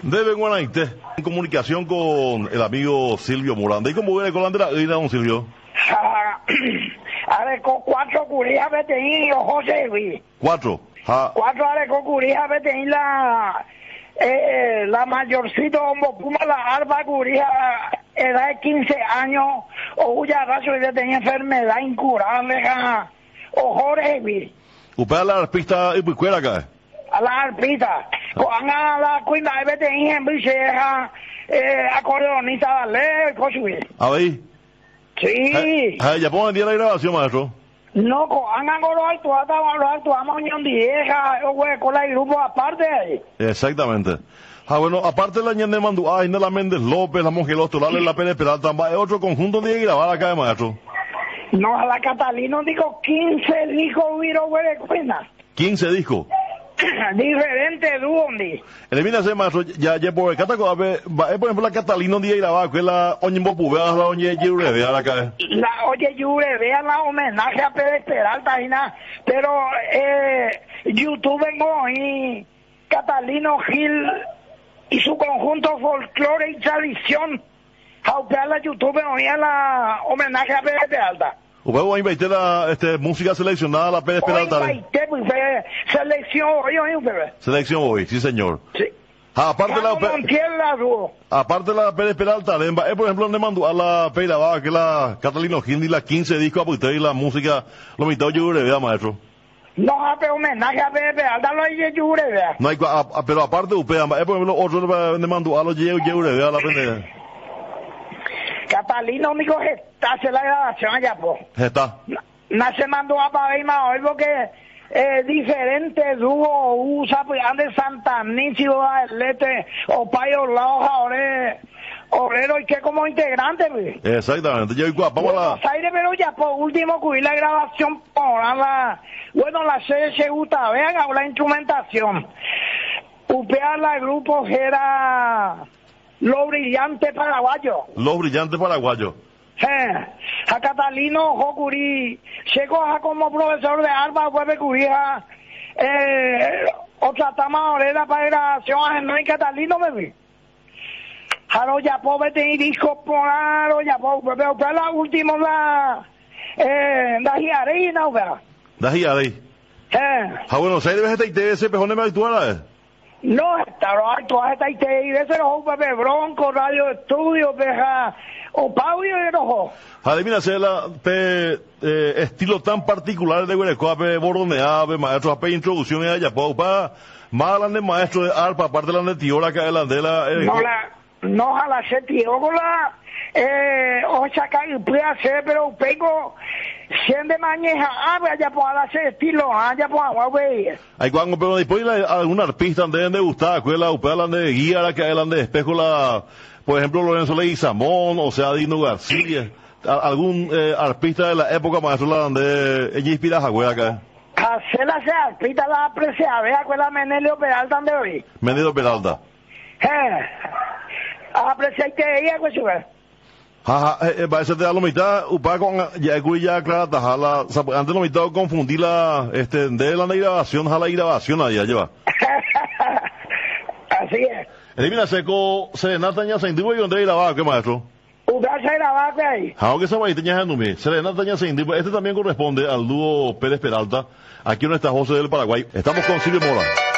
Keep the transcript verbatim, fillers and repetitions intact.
Debe Guanaite, en comunicación con el amigo Silvio Moranda. ¿Y cómo viene con la Andrea? ¿Y don Silvio? Arecó cuatro curijas beteín y José Luis. Cuatro. Ja. Cuatro arecó curijas beteín la eh, la mayorcito Hombo Puma la arba curija edad de quince años o cuya raza y tenía enfermedad incurable ja, o Jorge Luis. ¿Usted a la arpista y picuera acá? A la arpita. Con a la cuina de beteín en bicheja eh, acordeonista dale José Luis. A ver. Sí. Ja, ya pongo el día de la grabación, maestro. No, con Angan lo actuamos, lo actuamos en vieja, o güey, con el grupo aparte ahí. Exactamente. Ah, bueno, aparte de la ñande Mandú, ay, no la Méndez López, la Mongelos, Torales, la Pérez Peralta, es otro conjunto de grabar acá, maestro. No, a la Catalina dijo quince dijo Viro, güey, de cuenta. quince discos. Diferente dúo, ni. Elimina ese maestro, ya, ya, por el cataco, a ver, por ejemplo, la Catalina un día grababa, que es la Oñimbo Pubea, la Oñe Yure, vea acá. La Oye Yure, vea la homenaje a Pérez Peralta y nada, pero, eh, YouTube vengo y Catalino Gil y su conjunto folclore y tradición, a la YouTube oía la homenaje a Pérez Peralta. ¿Usted va a invitar la este, música seleccionada a la Pérez Peralta? Hoy invité, pues, eh, selección hoy, hoy, bebé. Selección hoy, sí señor. Sí. Ah, aparte de la, la aparte de la Pérez Peralta, eh, por ejemplo, le mandó a la Peiraba, que la Catalina Gindi, la quince discos, a usted y la música, lo mitad yo vea, maestro. No, pero homenaje a Pérez Peralta, lo oye yo vea. No hay, a, a, pero aparte de usted, eh, por ejemplo, otro le mandó a los yo vea la pendeja. Catalina, único que está hace la grabación allá, po. Está. No se mandó a pagar más hoy porque eh, diferentes dúos usa pues de Santa Nícido, Atlete, o Payo Laos, ahora obrero y que como integrante, pues. Exactamente. Yo igual, vamos a la. Buenos Aires, pero ya por último cubrir la grabación por la, bueno, la C S gusta, vean, habla instrumentación. Upea la grupo era Los Brillantes Paraguayos. Los Brillantes Paraguayos. Eh, a Catalino Jocuri, llegó a como profesor de arma, fue curija, eh, otra tama orera para grabación a Henry Catalino, me vi. Jaro ya pobre te disco por aro ya pobre, pero para la última la, eh, la giarina, ¿verdad? La giarina. Eh. A Buenos Aires, esta I T S, pejón de Maituara, no, está alto, esta I T S, ese no es Pepe Bronco, Radio Estudio, peja, o Paudio y rojo. Ademina, hacer la pe, eh, estilo tan particular de Guarecoape, Bordoneape, maestro, ape introducción en Ayapo, para más de maestro de arpa, aparte de la de Tiora, que de la. Eh, no, la, no, a la se Tiora, eh, o sacar y puede hacer, pero tengo. Cien de mañeja, ah, ya puedo hacer estilo, ah, ya puedo, güey. Hay cuando, pero después alguna arpista deben de gustar, que la upea de guía, la que hablan de espejo, la, por ejemplo, Lorenzo Leguizamón, o sea, Dino García, algún eh, arpista de la época, maestro, la de, ella inspira a Jagüey acá. Hacer la sea arpista, la aprecia, vea, que la Menelio Peralta de hoy. Menelio Peralta. Eh, aprecia que ella, pues, güey. Ajá, eh, parece que a la mitad, upa con, ya ya clara, tajala, antes la mitad confundí la, este, de la grabación, a la grabación allá lleva. Así es. Elimina seco, serenata ña se indivo y donde grababa, ¿qué maestro? Usted se grababa ahí. Aunque se vaya, teña en serenata ña se indivo, este también corresponde al dúo Pérez Peralta, aquí en esta José del Paraguay. Estamos con Silvio Mora.